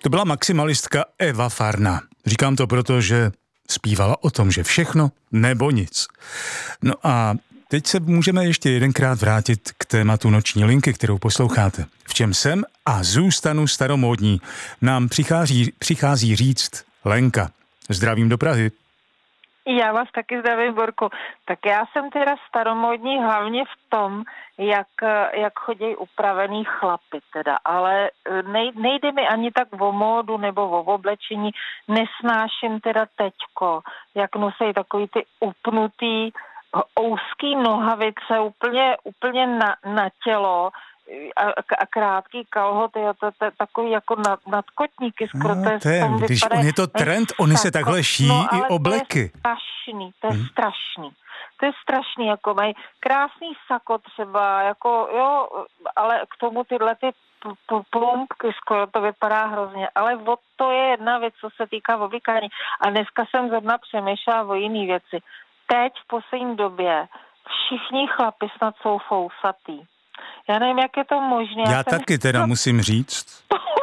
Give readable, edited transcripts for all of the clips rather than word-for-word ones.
To byla maximalistka Eva Farná. Říkám to proto, že zpívala o tom, že všechno nebo nic. No a teď se můžeme ještě jedenkrát vrátit k tématu Noční linky, kterou posloucháte. V čem jsem a zůstanu staromódní, nám přichází říct Lenka. Zdravím do Prahy. Já vás taky zdravím, Borko. Tak já jsem teda staromódní hlavně v tom, jak chodí upravený chlapy teda, ale nejde mi ani tak o módu nebo o oblečení, nesnáším teda teďko, jak nosí takový ty upnutý úzký nohavice úplně na tělo a krátký kalhoty, to takový jako nadkotníky skoro. Když on je to trend, oni se takhle šijí i obleky. To je strašný. To je strašný, jako mají krásný sako třeba, jako jo, ale k tomu tyhle ty plumpky, skoro to vypadá hrozně, ale to je jedna věc, co se týká oblíkání. A dneska jsem zrovna přemýšlela o jiný věci. Teď v poslední době všichni chlapi snad jsou fousatý. Já nevím, jak je to možné. Já taky teda musím říct.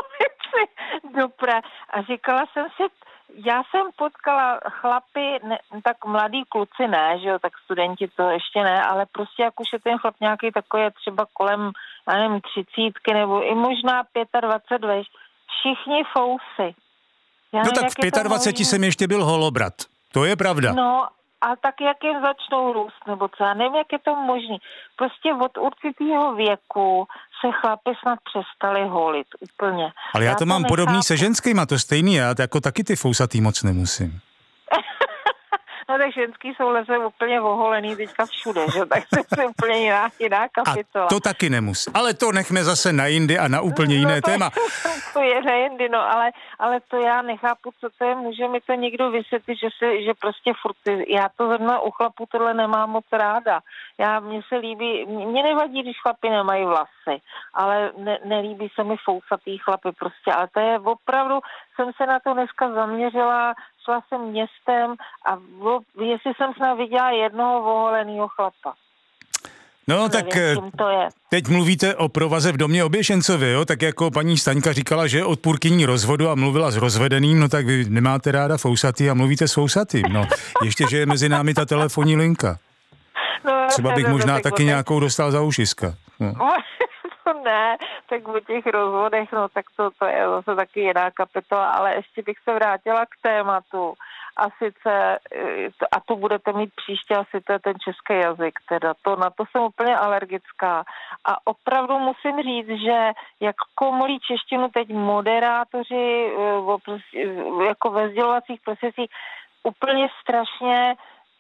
Dobré. A říkala jsem si, já jsem potkala chlapy, tak mladý kluci ne, že jo, tak studenti to ještě ne, ale prostě jak už je ten chlap nějaký takový třeba kolem, já nevím, 30 nebo i možná 25 veš, všichni fousy. No tak v 25 jsem ještě byl holobrat, to je pravda. No, a tak jak jim začnou růst, nebo co, já nevím, jak je to možný. Prostě od určitého věku se chlapi snad přestali holit úplně. Ale já to mám podobný se ženskýma, to stejný, já jako taky ty fousatý moc nemusím. No tak ženský jsou leze úplně oholený teďka všude, že? Tak to je úplně jiná kapitola. A to taky nemusí. Ale to nechme zase na jindy a na úplně jiné téma. To je na jindy, no, ale to já nechápu, co to je. Může mi to někdo vysvětlit, že prostě furt, já to zrovna u chlapů tohle nemám moc ráda. Mně se líbí, mě nevadí, když chlapi nemají vlasy, ale nelíbí se mi fousatý chlapy prostě, ale to je opravdu, jsem se na to dneska zaměřila, šla jsem městem a jestli jsem snad viděla jednoho oholenýho chlapa. No tak teď mluvíte o provaze v domě Oběšencově, jo? Tak jako paní Staňka říkala, že je odpůrkyní rozvodu a mluvila s rozvedeným, no tak vy nemáte ráda fousatý a mluvíte s fousatým, no. Ještě, že je mezi námi ta telefonní linka. No, třeba bych možná taky nějakou dostal za ušiska. No. Ne, tak o těch rozvodech, no tak to je zase taky jiná kapitola, ale ještě bych se vrátila k tématu. A sice, a to budete mít příště, asi to je ten český jazyk, teda na to jsem úplně alergická. A opravdu musím říct, že jak komolí češtinu teď moderátoři jako ve sdělovacích procesích úplně strašně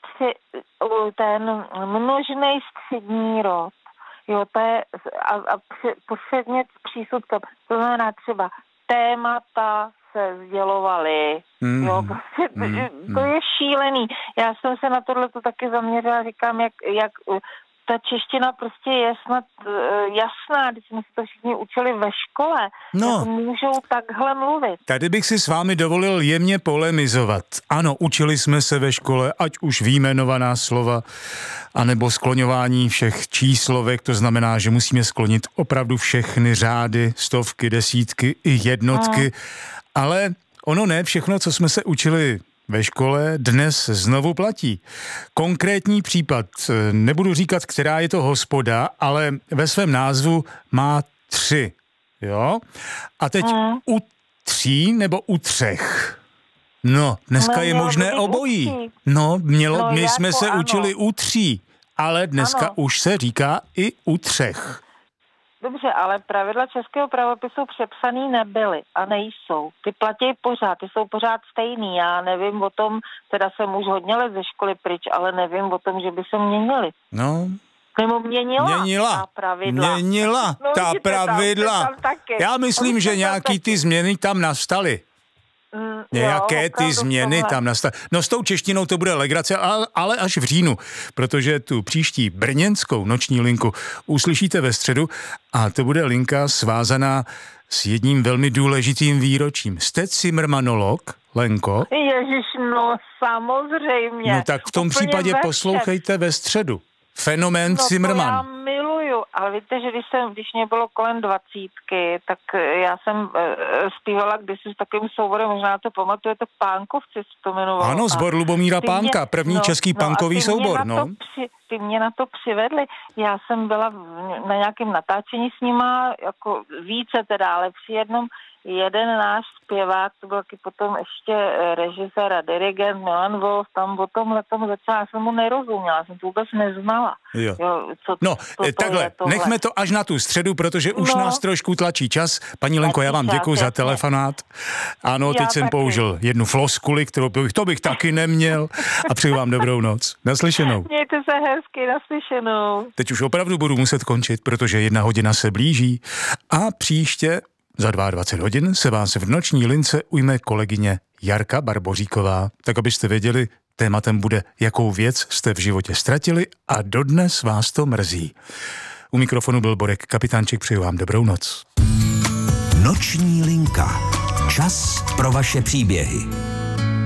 ten množnej střední rod. Jo, to je a předmět s přísudkem. To znamená třeba témata se sdělovaly. Jo, prostě to je šílený. Já jsem se na tohleto taky zaměřila, říkám, jak ta čeština prostě je snad jasná, když jsme se to všichni učili ve škole, jak můžou takhle mluvit. Tady bych si s vámi dovolil jemně polemizovat. Ano, učili jsme se ve škole, ať už vyjmenovaná slova, anebo skloňování všech číslovek, to znamená, že musíme sklonit opravdu všechny řády, stovky, desítky i jednotky, ale ono ne všechno, co jsme se učili ve škole, dnes znovu platí. Konkrétní případ, nebudu říkat, která je to hospoda, ale ve svém názvu má 3. Jo? A teď u 3 nebo u 3? No, dneska je možné obojí. My jsme se učili u 3, ale dneska už se říká i u 3. Dobře, ale pravidla českého pravopisu přepsaný nebyly a nejsou. Ty platí pořád, ty jsou pořád stejný. Já nevím o tom, teda jsem už hodně let ze školy pryč, ale nevím o tom, že by se měnili. No. Nebo měnila ta pravidla. Měnila ta pravidla. Já myslím, že nějaký ty změny tam nastaly. Nějaké ty změny tam nastaly. No s tou češtinou to bude legrace, ale až v říjnu, protože tu příští brněnskou noční linku uslyšíte ve středu a to bude linka svázaná s jedním velmi důležitým výročím. Jste cimrmanolog, Lenko? Ježiš, no samozřejmě. No tak v tom případě poslouchejte ve středu. Fenomén Cimrman. To já miluju. ale víte, že když mě bylo kolem 20, tak já jsem zpívala kdysi s takovým souborem, možná to pamatujete, Pánkovci se to jmenovalo. Ano, sbor Lubomíra Pánka, první český punkový soubor, Ty mě na to přivedli. Já jsem byla na nějakém natáčení s nima, jako více teda, ale při jeden náš zpěvák, to byl taky potom ještě režisér a dirigent Milan Wolf, tam o tomhletom začala, já jsem mu nerozuměla, jsem to vůbec neznala. Jo. Co takhle, nechme to až na tu středu, protože už nás trošku tlačí čas. Paní Lenko, já vám děkuji za telefonát. Ano, teď jsem použil jednu floskuli, kterou bych taky neměl a přeju vám dobrou noc. Naslyšenou. Mějte se hezky, naslyšenou. Teď už opravdu budu muset končit, protože 1 hodina se blíží a příště za 22 hodin se vás v noční lince ujme kolegyně Jarka Barboříková. Tak abyste věděli, tématem bude, jakou věc jste v životě ztratili a dodnes vás to mrzí. U mikrofonu byl Borek Kapitánček, přeju vám dobrou noc. Noční linka. Čas pro vaše příběhy.